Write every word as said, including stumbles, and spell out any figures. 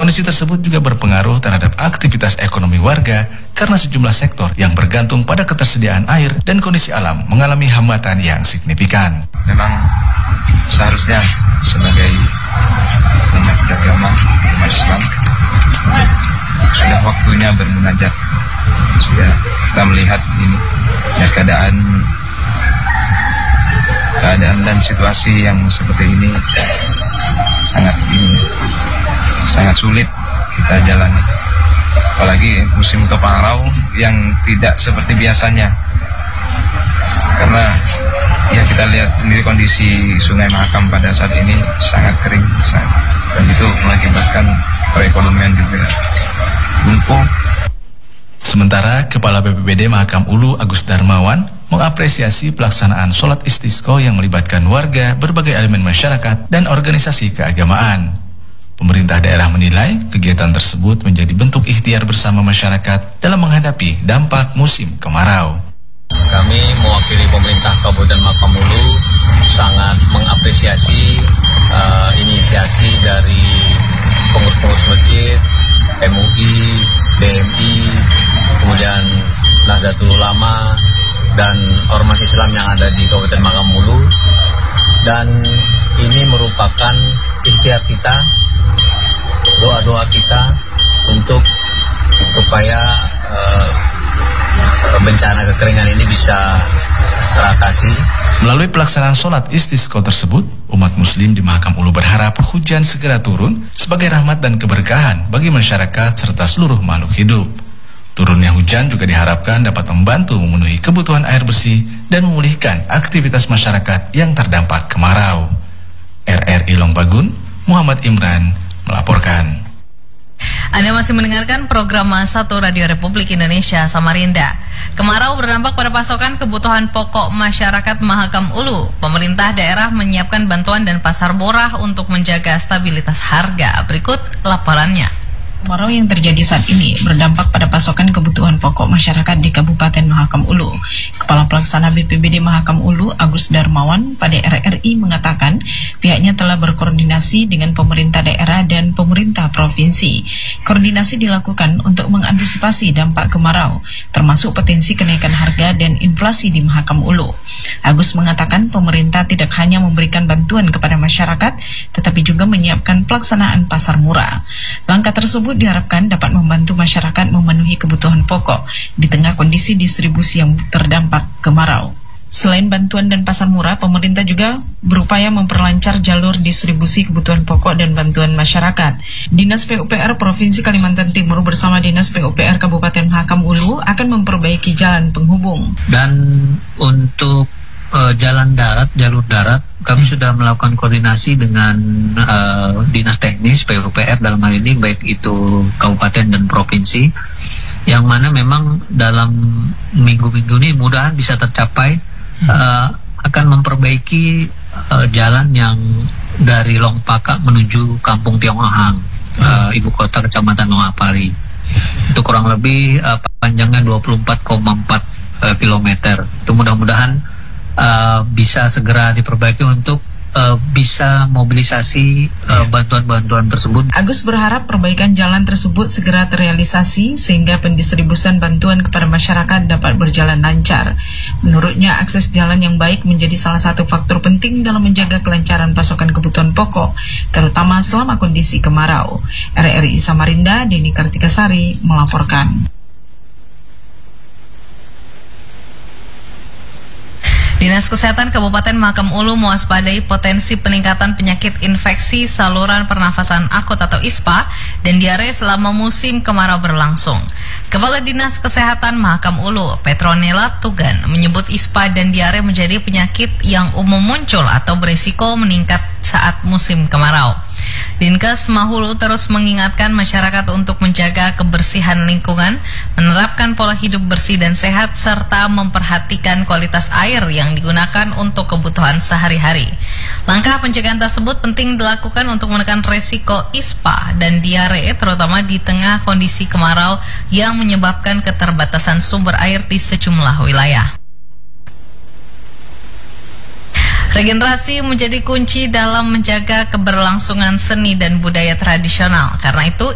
Kondisi tersebut juga berpengaruh terhadap aktivitas ekonomi warga karena sejumlah sektor yang bergantung pada ketersediaan air dan kondisi alam mengalami hambatan yang signifikan. Memang seharusnya sebagai umat beragama umat Islam sudah waktunya bermunajat. Sudah kita melihat ini ya, keadaan keadaan dan situasi yang seperti ini sangat ini sangat sulit kita jalani. Apalagi musim kemarau yang tidak seperti biasanya. Karena ya kita lihat sendiri kondisi Sungai Mahakam pada saat ini sangat kering, sangat, dan itu mengakibatkan perekonomian juga lumpuh. Sementara Kepala B P B D Mahakam Ulu Agus Darmawan mengapresiasi pelaksanaan sholat istisqa yang melibatkan warga, berbagai elemen masyarakat, dan organisasi keagamaan. Pemerintah daerah menilai kegiatan tersebut menjadi bentuk ikhtiar bersama masyarakat dalam menghadapi dampak musim kemarau. Kami mewakili pemerintah Kabupaten Mahakam Ulu sangat mengapresiasi uh, inisiasi dari pengurus-pengurus masjid, M U I, D M I, kemudian Nahdlatul Ulama, dan ormas Islam yang ada di Kabupaten Mahakam Ulu. Dan ini merupakan ikhtiar kita, doa-doa kita untuk supaya uh, bencana kekeringan ini bisa teratasi. Melalui pelaksanaan sholat istisqa tersebut, umat muslim di Mahakam Ulu berharap hujan segera turun sebagai rahmat dan keberkahan bagi masyarakat serta seluruh makhluk hidup. Turunnya hujan juga diharapkan dapat membantu memenuhi kebutuhan air bersih dan memulihkan aktivitas masyarakat yang terdampak kemarau. R R I Longbagun, Muhammad Imran melaporkan. Anda masih mendengarkan program satu Radio Republik Indonesia Samarinda. Kemarau berdampak pada pasokan kebutuhan pokok masyarakat Mahakam Ulu. Pemerintah daerah menyiapkan bantuan dan pasar murah untuk menjaga stabilitas harga. Berikut laporannya. Kemarau yang terjadi saat ini berdampak pada pasokan kebutuhan pokok masyarakat di Kabupaten Mahakam Ulu. Kepala Pelaksana B P B D Mahakam Ulu, Agus Darmawan, pada R R I mengatakan pihaknya telah berkoordinasi dengan pemerintah daerah dan pemerintah provinsi. Koordinasi dilakukan untuk mengantisipasi dampak kemarau, termasuk potensi kenaikan harga dan inflasi di Mahakam Ulu. Agus mengatakan pemerintah tidak hanya memberikan bantuan kepada masyarakat, tetapi juga menyiapkan pelaksanaan pasar murah. Langkah tersebut diharapkan dapat membantu masyarakat memenuhi kebutuhan pokok di tengah kondisi distribusi yang terdampak kemarau. Selain bantuan dan pasar murah, pemerintah juga berupaya memperlancar jalur distribusi kebutuhan pokok dan bantuan masyarakat. Dinas P U P R Provinsi Kalimantan Timur bersama Dinas P U P R Kabupaten Mahakam Ulu akan memperbaiki jalan penghubung. Dan untuk uh, jalan darat, jalur darat, kami sudah melakukan koordinasi dengan uh, Dinas Teknis P U P R dalam hal ini, baik itu kabupaten dan provinsi, yang mana memang dalam minggu-minggu ini mudah bisa tercapai. Uh, akan memperbaiki uh, jalan yang dari Longpaka menuju Kampung Tiongahang, uh, ibu kota kecamatan Noapari. Itu kurang lebih uh, panjangnya dua puluh empat koma empat uh, kilometer. Itu mudah-mudahan uh, bisa segera diperbaiki untuk uh, bisa mobilisasi uh, bantuan-bantuan tersebut. Agus berharap perbaikan jalan tersebut segera terrealisasi sehingga pendistribusian bantuan kepada masyarakat dapat berjalan lancar. Menurutnya, akses jalan yang baik menjadi salah satu faktor penting dalam menjaga kelancaran pasokan kebutuhan pokok, terutama selama kondisi kemarau. R R I Samarinda, Deni Kartikasari melaporkan. Dinas Kesehatan Kabupaten Mahakam Ulu mewaspadai potensi peningkatan penyakit infeksi saluran pernafasan akut atau I S P A dan diare selama musim kemarau berlangsung. Kepala Dinas Kesehatan Mahakam Ulu, Petronella Tugan, menyebut I S P A dan diare menjadi penyakit yang umum muncul atau berisiko meningkat saat musim kemarau. Dinkes Mahulu terus mengingatkan masyarakat untuk menjaga kebersihan lingkungan, menerapkan pola hidup bersih dan sehat, serta memperhatikan kualitas air yang digunakan untuk kebutuhan sehari-hari. Langkah pencegahan tersebut penting dilakukan untuk menekan resiko I S P A dan diare, terutama di tengah kondisi kemarau yang menyebabkan keterbatasan sumber air di sejumlah wilayah. Regenerasi menjadi kunci dalam menjaga keberlangsungan seni dan budaya tradisional. Karena itu,